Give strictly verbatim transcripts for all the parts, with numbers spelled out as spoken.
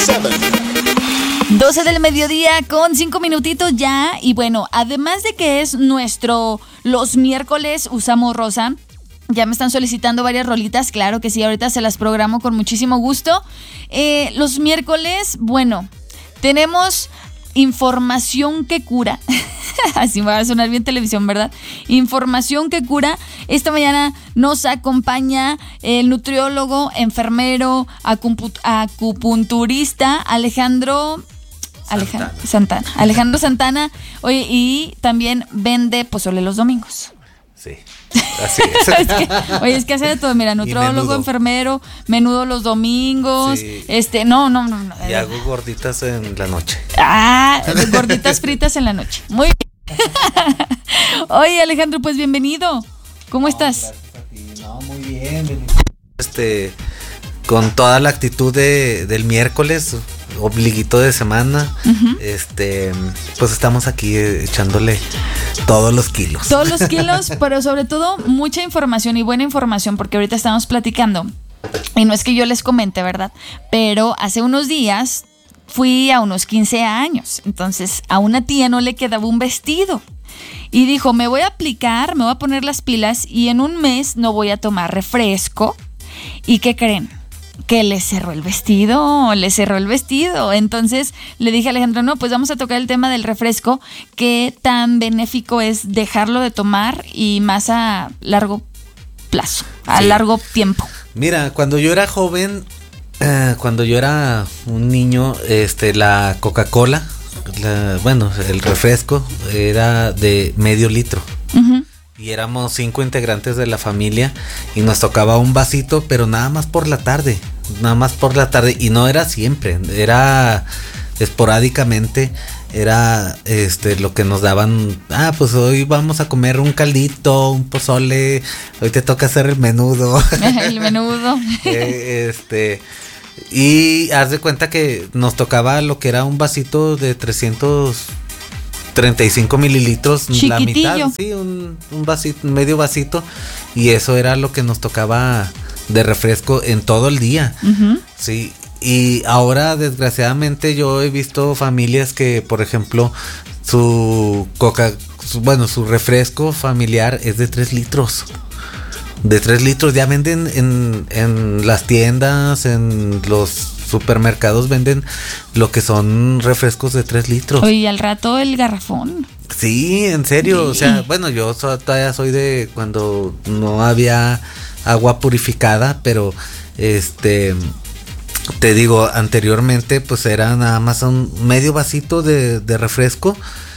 doce del mediodía con cinco minutitos ya. Y bueno, además de que es nuestro los miércoles usamos rosa, ya me están solicitando varias rolitas, claro que sí, ahorita se las programo con muchísimo gusto. Eh, los miércoles, bueno, tenemos información que cura. Así va a sonar bien televisión, ¿verdad? Información que cura. Esta mañana nos acompaña el nutriólogo, enfermero, acupu- acupunturista Alejandro Alejandro Santana. Santana. Alejandro Santana. Oye, y también vende pozole los domingos. Sí, así es. es que, oye, es que hace de todo, mira, nutriólogo, enfermero, menudo los domingos, sí. este, no, no, no, no. Y hago gorditas en la noche. Ah, gorditas fritas en la noche. Muy bien. Oye, Alejandro, pues bienvenido. ¿Cómo no, estás? Gracias a ti. No, muy bien. Este, con toda la actitud de, del miércoles, obliguito de semana, uh-huh. este, pues estamos aquí echándole todos los kilos. Todos los kilos, pero sobre todo mucha información y buena información, porque ahorita estamos platicando, y no es que yo les comente, ¿verdad? Pero hace unos días fui a unos quince años, entonces a una tía no le quedaba un vestido. Y dijo, me voy a aplicar, me voy a poner las pilas y en un mes no voy a tomar refresco. ¿Y qué creen? Que le cerró el vestido, le cerró el vestido. Entonces le dije a Alejandro, no, pues vamos a tocar el tema del refresco, qué tan benéfico es dejarlo de tomar y más a largo plazo, a sí. largo tiempo. Mira, cuando yo era joven, eh, cuando yo era un niño, este, la Coca-Cola, la, bueno, el refresco era de medio litro. Uh-huh. Y éramos cinco integrantes de la familia y nos tocaba un vasito, pero nada más por la tarde, nada más por la tarde. Y no era siempre, era esporádicamente, era este lo que nos daban. Ah, pues hoy vamos a comer un caldito, un pozole, hoy te toca hacer el menudo. El menudo. eh, este, y haz de cuenta que nos tocaba lo que era un vasito de trescientos treinta y cinco mililitros, chiquitillo. La mitad, sí, un, un vasito, medio vasito, y eso era lo que nos tocaba de refresco en todo el día, uh-huh. sí, y ahora desgraciadamente yo he visto familias que, por ejemplo, su coca, su, bueno, su refresco familiar es de tres litros, de tres litros, ya venden en, en las tiendas, en los supermercados venden lo que son refrescos de tres litros. Oye, y al rato el garrafón. Sí, en serio, sí. O sea, bueno, yo so, todavía soy de cuando no había agua purificada, pero este, te digo, anteriormente pues era nada más un medio vasito de, de refresco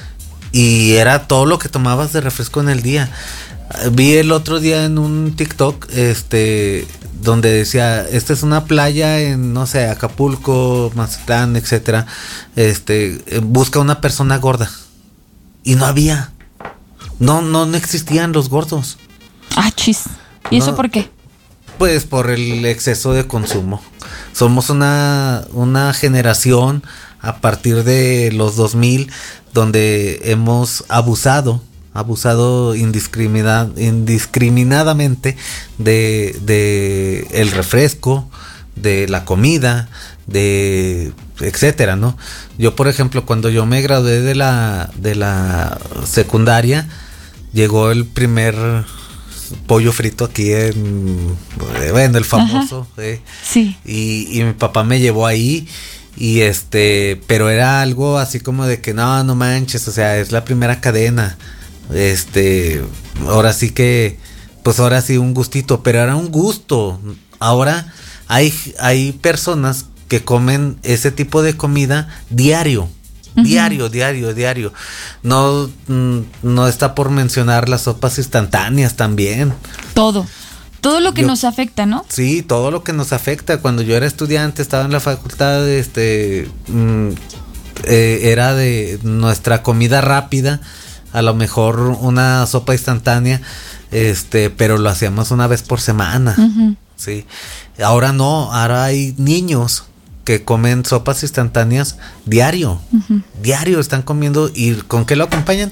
y era todo lo que tomabas de refresco en el día. Vi el otro día en un TikTok, este, donde decía, esta es una playa en, no sé, Acapulco, Mazatlán, etcétera. Este, busca una persona gorda. Y no había. No, no, no existían los gordos. Ah, chis. ¿Y no, eso por qué? Pues por el exceso de consumo. Somos una, una generación a partir de los dos mil donde hemos abusado. abusado indiscriminad, indiscriminadamente de, de el refresco, de la comida, de etcétera, ¿no? Yo, por ejemplo, cuando yo me gradué de la de la secundaria, llegó el primer pollo frito aquí en, bueno, el famoso, eh, sí. Y, y mi papá me llevó ahí. Y este, pero era algo así como de que no, no manches, o sea, es la primera cadena. Este, ahora sí que, pues ahora sí un gustito, pero era un gusto. Ahora hay, hay personas que comen ese tipo de comida diario, uh-huh. diario, diario, diario. No, no está por mencionar las sopas instantáneas también. Todo. Todo lo que yo, nos afecta, ¿no? Sí, todo lo que nos afecta. Cuando yo era estudiante, estaba en la facultad, este, mm, eh, era de nuestra comida rápida. A lo mejor una sopa instantánea, este, pero lo hacíamos una vez por semana, uh-huh. sí. Ahora no, ahora hay niños que comen sopas instantáneas diario, uh-huh. diario están comiendo. ¿Y con qué lo acompañan?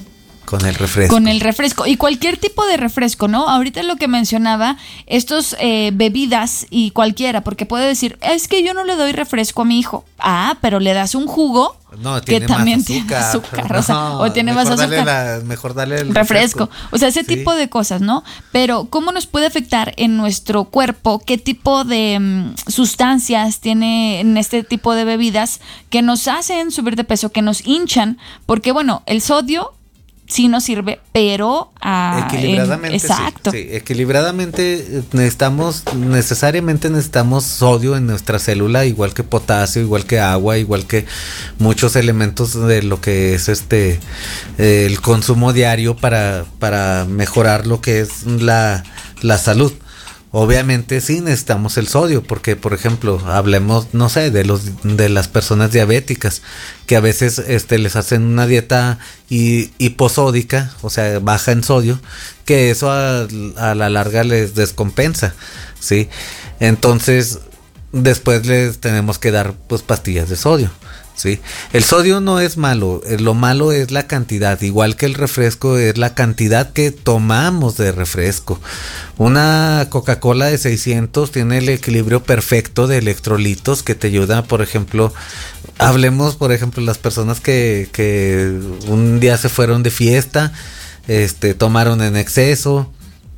con el refresco. Con el refresco. Y cualquier tipo de refresco, ¿no? Ahorita lo que mencionaba, estos eh, bebidas y cualquiera, porque puede decir, es que yo no le doy refresco a mi hijo. Ah, pero le das un jugo no, que también más tiene azúcar. O, sea, no, o tiene más azúcar. Dale la, mejor darle el refresco. refresco. O sea, ese sí. tipo de cosas, ¿no? Pero, ¿cómo nos puede afectar en nuestro cuerpo? ¿Qué tipo de um, sustancias tiene en este tipo de bebidas que nos hacen subir de peso, que nos hinchan? Porque, bueno, el sodio sí nos sirve, pero uh, equilibradamente. En, exacto. Sí, sí, equilibradamente necesitamos, necesariamente necesitamos sodio en nuestra célula, igual que potasio, igual que agua, igual que muchos elementos de lo que es este eh, el consumo diario para, para mejorar lo que es la, la salud. Obviamente sí necesitamos el sodio, porque por ejemplo, hablemos, no sé, de los de las personas diabéticas, que a veces este les hacen una dieta hiposódica, o sea, baja en sodio, que eso a, a la larga les descompensa, ¿sí? Entonces, después les tenemos que dar pues pastillas de sodio. Sí, el sodio no es malo, lo malo es la cantidad, igual que el refresco es la cantidad que tomamos de refresco. Una Coca-Cola de seiscientos tiene el equilibrio perfecto de electrolitos que te ayuda, por ejemplo, hablemos por ejemplo las personas que, que un día se fueron de fiesta, este, tomaron en exceso.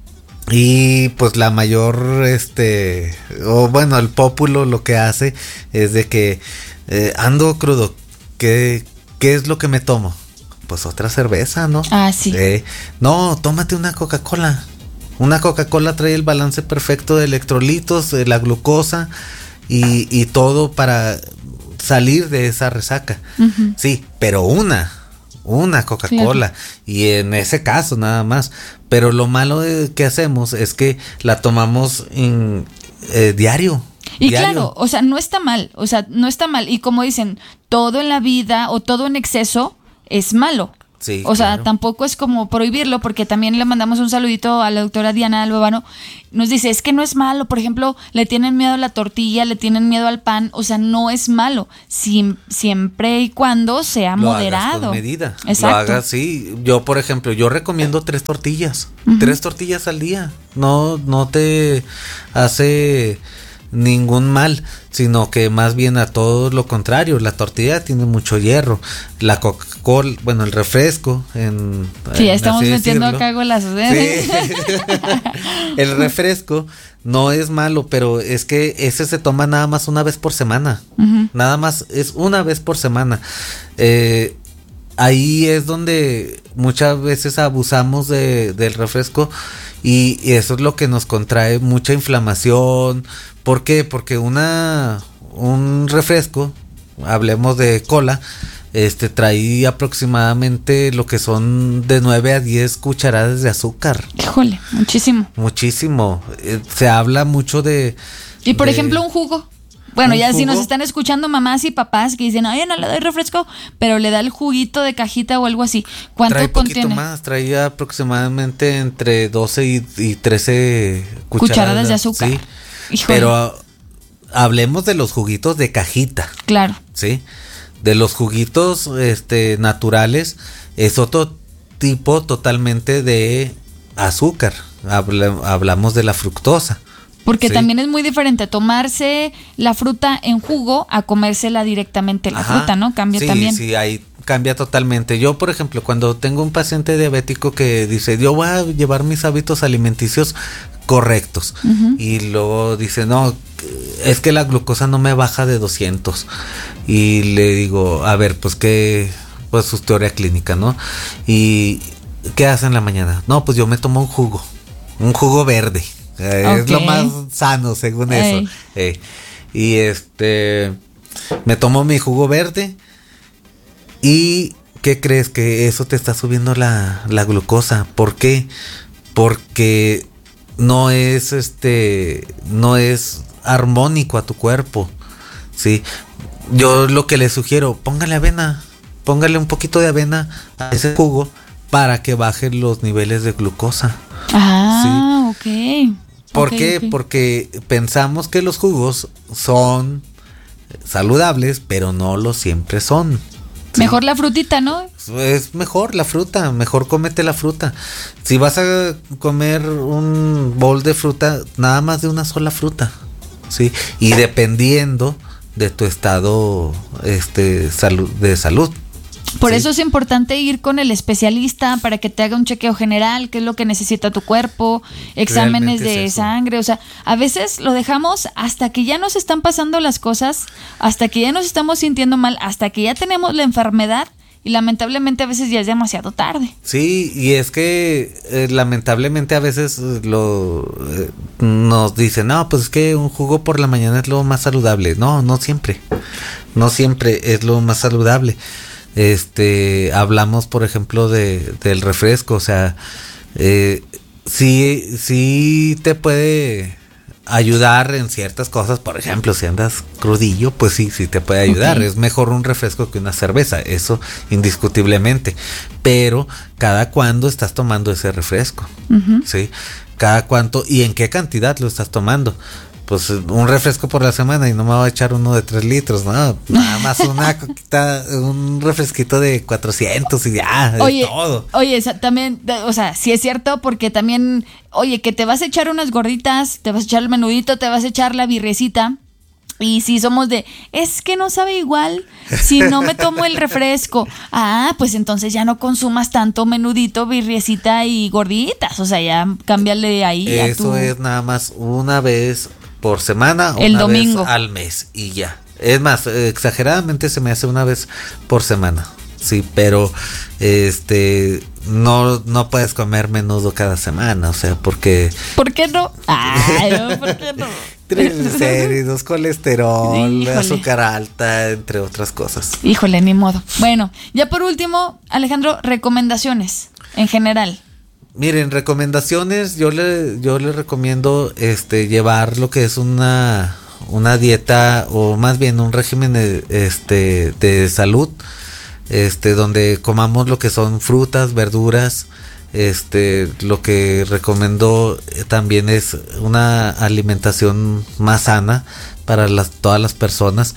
Y pues la mayor, este, o bueno, el pópulo lo que hace es de que eh, ando crudo, ¿qué, ¿qué es lo que me tomo? Pues otra cerveza, ¿no? Ah, sí. Eh, no, tómate una Coca-Cola. Una Coca-Cola trae el balance perfecto de electrolitos, de la glucosa y, y todo para salir de esa resaca. Uh-huh. Sí, pero una. Una Coca-Cola, claro. Y en ese caso nada más, pero lo malo de, que hacemos es que la tomamos en, eh, diario. Y diario. Claro, o sea, no está mal, o sea, no está mal, y como dicen, todo en la vida o todo en exceso es malo. Sí, o sea, claro. Tampoco es como prohibirlo, porque también le mandamos un saludito a la doctora Diana Albevano. Nos dice, es que no es malo, por ejemplo, le tienen miedo a la tortilla, le tienen miedo al pan, o sea, no es malo, si, siempre y cuando sea lo moderado. Hagas con medida. Exacto. Lo hagas, sí. Yo, por ejemplo, yo recomiendo tres tortillas, uh-huh. tres tortillas al día. No, no te hace ningún mal, sino que más bien a todo lo contrario, la tortilla tiene mucho hierro, la Coca-Cola, bueno, el refresco, en, sí, ya estamos metiendo acá golazos, ¿eh? Sí. El refresco no es malo, pero es que ese se toma nada más una vez por semana, uh-huh. nada más es una vez por semana. Eh, ahí es donde muchas veces abusamos de, del refresco y, y eso es lo que nos contrae mucha inflamación. ¿Por qué? Porque una un refresco, hablemos de cola, este trae aproximadamente lo que son de nueve a diez cucharadas de azúcar. Híjole, muchísimo. Muchísimo. Eh, se habla mucho de... Y por de, ejemplo un jugo. Bueno, ya jugo? Si nos están escuchando mamás y papás que dicen, ay, no le doy refresco, pero le da el juguito de cajita o algo así. ¿Cuánto trae contiene? Poquito más, trae aproximadamente entre doce y, y trece cucharadas, cucharadas de azúcar. Sí. Híjole. Pero hablemos de los juguitos de cajita. Claro. Sí. De los juguitos este naturales es otro tipo totalmente de azúcar. Habla, hablamos de la fructosa. Porque sí. también es muy diferente tomarse la fruta en jugo a comérsela directamente la Ajá. fruta, ¿no? Cambia sí, también. Sí, ahí cambia totalmente. Yo, por ejemplo, cuando tengo un paciente diabético que dice, yo voy a llevar mis hábitos alimenticios correctos. Uh-huh. Y luego dice, no, es que la glucosa no me baja de doscientos. Y le digo, a ver, pues qué, pues su teoría clínica, ¿no? Y ¿qué hace en la mañana? No, pues yo me tomo un jugo, un jugo verde. Eh, okay. Es lo más sano según Ey. eso. Eh, y este, me tomo mi jugo verde. ¿Y qué crees? Que eso te está subiendo la, la glucosa. ¿Por qué? Porque no es este, no es armónico a tu cuerpo. Sí. Yo lo que le sugiero, póngale avena, póngale un poquito de avena a ese jugo para que bajen los niveles de glucosa. Ah, ¿sí? ok. ¿Por okay, qué? Okay. Porque pensamos que los jugos son saludables, pero no lo siempre son. ¿sí? Mejor la frutita, ¿no? Es mejor la fruta, mejor cómete la fruta. Si vas a comer un bowl de fruta, nada más de una sola fruta, ¿sí? Y dependiendo de tu estado este salud de salud. Por sí. eso es importante ir con el especialista para que te haga un chequeo general, qué es lo que necesita tu cuerpo, exámenes Realmente de es eso. sangre, o sea, a veces lo dejamos hasta que ya nos están pasando las cosas, hasta que ya nos estamos sintiendo mal, hasta que ya tenemos la enfermedad y lamentablemente a veces ya es demasiado tarde. Sí, y es que eh, lamentablemente a veces eh, lo eh, nos dicen, no, pues es que un jugo por la mañana es lo más saludable. No, no siempre, no siempre es lo más saludable. Este, hablamos por ejemplo de del refresco, o sea, eh, sí, sí te puede ayudar en ciertas cosas, por ejemplo, si andas crudillo, pues sí, sí te puede ayudar. Okay. Es mejor un refresco que una cerveza, eso indiscutiblemente, pero cada cuándo estás tomando ese refresco, uh-huh. ¿sí? Cada cuánto y en qué cantidad lo estás tomando. Pues un refresco por la semana y no me voy a echar uno de tres litros, no, nada más una coquita, un refresquito de cuatrocientos y ya, oye, es todo. Oye, también, o sea, sí es cierto, porque también, oye, que te vas a echar unas gorditas, te vas a echar el menudito, te vas a echar la birrecita. Y si somos de, es que no sabe igual si no me tomo el refresco. Ah, pues entonces ya no consumas tanto menudito, birriecita y gorditas. O sea, ya cámbiale ahí. Eso a tu... es nada más una vez por semana o el una domingo. Vez al mes y ya. Es más, exageradamente se me hace una vez por semana. Sí, pero este no no puedes comer menudo cada semana, o sea, porque ¿por qué no? Ay, no, ¿por qué no? Triglicéridos, colesterol, híjole. Azúcar alta, entre otras cosas. Híjole, ni modo. Bueno, ya por último, Alejandro, recomendaciones en general. Miren, recomendaciones, yo le yo le recomiendo este llevar lo que es una una dieta o más bien un régimen de, este de salud, este donde comamos lo que son frutas, verduras. Este, lo que recomiendo también es una alimentación más sana para las, todas las personas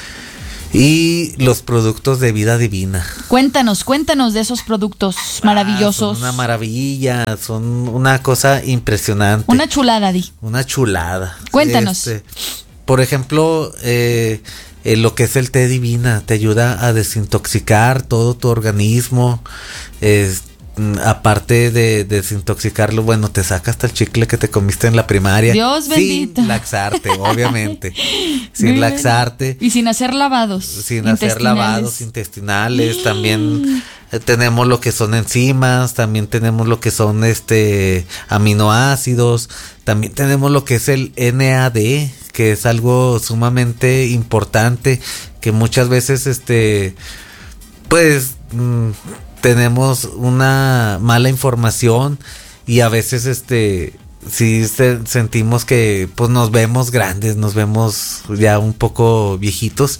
y los productos de vida divina. Cuéntanos, cuéntanos de esos productos maravillosos. Ah, son una maravilla, son una cosa impresionante. Una chulada, Di. Una chulada. Cuéntanos. Este, por ejemplo, eh, eh, lo que es el té divina te ayuda a desintoxicar todo tu organismo. Este, aparte de desintoxicarlo, bueno, te saca hasta el chicle que te comiste en la primaria. Dios bendito. Sin laxarte, obviamente. Sin laxarte. Y sin hacer lavados. Sin hacer lavados intestinales. Sí. También eh, tenemos lo que son enzimas, también tenemos lo que son este aminoácidos, también tenemos lo que es el N A D, que es algo sumamente importante, que muchas veces este pues mmm, tenemos una mala información y a veces este sí se, sentimos que pues nos vemos grandes, nos vemos ya un poco viejitos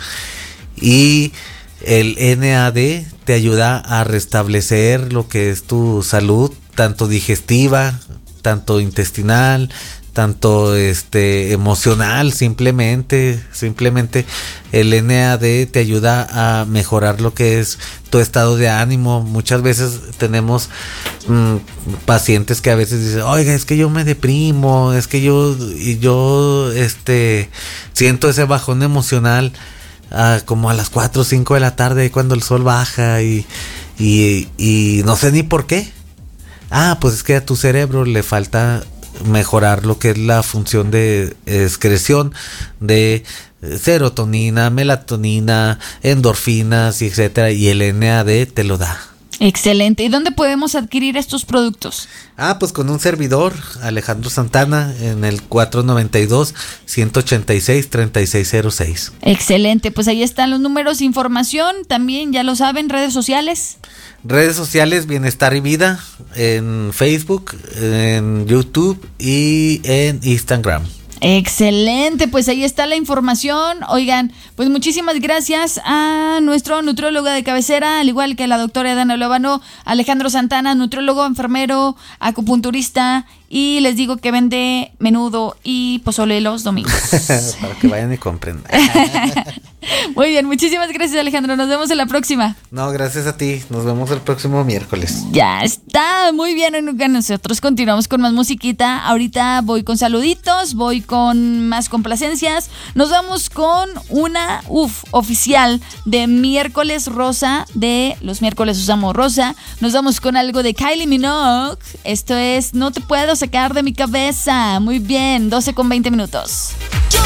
y el N A D te ayuda a restablecer lo que es tu salud, tanto digestiva, tanto intestinal, tanto este emocional, simplemente, simplemente el N A D te ayuda a mejorar lo que es tu estado de ánimo. Muchas veces tenemos mmm, pacientes que a veces dicen, oiga, es que yo me deprimo, es que yo, y yo este siento ese bajón emocional ah, como a las cuatro o cinco de la tarde cuando el sol baja y, y, y no sé ni por qué. Ah, pues es que a tu cerebro le falta mejorar lo que es la función de excreción de serotonina, melatonina, endorfinas, etcétera, y el N A D te lo da. Excelente. ¿Y dónde podemos adquirir estos productos? Ah, pues con un servidor, Alejandro Santana, en el cuatro noventa y dos, ciento ochenta y seis, treinta y seis cero seis. Excelente, pues ahí están los números, información, también ya lo saben, redes sociales. Redes sociales, Bienestar y Vida, en Facebook, en YouTube y en Instagram. Excelente, pues ahí está la información. Oigan, pues muchísimas gracias a nuestro nutriólogo de cabecera, al igual que a la doctora Dana Lóbano, Alejandro Santana, nutriólogo, enfermero, acupunturista, y les digo que vende menudo y pozole los domingos. Para que vayan y compren. Muy bien, muchísimas gracias, Alejandro. Nos vemos en la próxima. No, gracias a ti. Nos vemos el próximo miércoles. Ya está, muy bien. Nosotros continuamos con más musiquita. Ahorita voy con saluditos, voy con más complacencias. Nos vamos con una, uff, oficial de Miércoles Rosa, de los miércoles usamos rosa. Nos vamos con algo de Kylie Minogue. Esto es No te puedo sacar de mi cabeza. Muy bien, doce con veinte minutos.